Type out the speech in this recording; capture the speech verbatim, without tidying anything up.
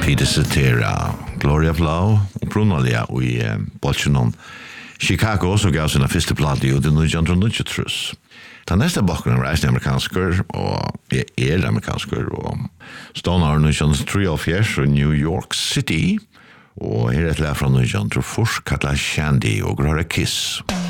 Peter Cetera, Gloria Flau og Brunalia i uh, Bolsjenon Chicago, som gav sina første plate i nitjan nittiotre. Ta neste bakgrunnen reisende amerikansker, og jeg er amerikansker, og stående har nitjan treogfjøruti i New York City, og her er et lær fra nitjan treogfjøruti, kallet Shandy og Grøyre Kiss.